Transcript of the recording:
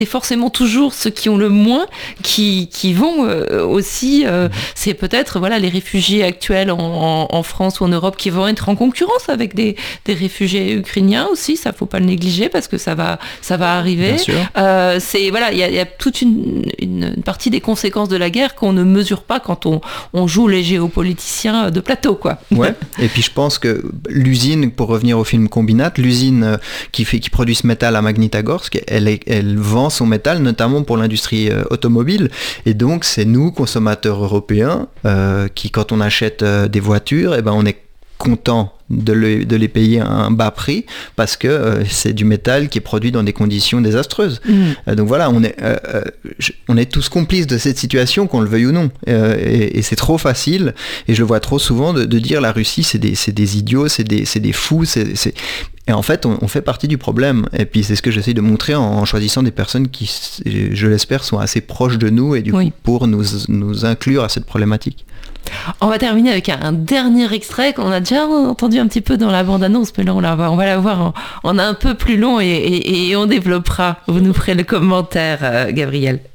forcément toujours ceux qui ont le moins qui vont aussi, c'est peut-être les réfugiés actuels en France ou en Europe qui vont être en concurrence avec des réfugiés ukrainiens aussi, ça faut pas le négliger parce que ça va arriver. C'est il y a toute une partie des conséquences de la guerre qu'on ne mesure pas quand on joue les géopoliticiens de plateau, quoi. Ouais. Et puis je pense que l'usine, pour revenir au film Combinat, l'usine qui produit ce métal à Magnitogorsk, elle vend son métal notamment pour l'industrie automobile, et donc c'est nous, consommateurs européens, qui quand on achète des voitures, on est content de les payer à un bas prix parce que c'est du métal qui est produit dans des conditions désastreuses. Donc voilà, on est tous complices de cette situation, qu'on le veuille ou non. Et c'est trop facile, et je le vois trop souvent, de dire la Russie c'est des idiots, c'est des fous, et en fait, on fait partie du problème. Et puis, c'est ce que j'essaie de montrer en choisissant des personnes qui, je l'espère, sont assez proches de nous et du coup, pour nous inclure à cette problématique. On va terminer avec un dernier extrait qu'on a déjà entendu un petit peu dans la bande-annonce, mais là, on va la voir en un peu plus long et on développera. Vous nous ferez le commentaire, Gabriel.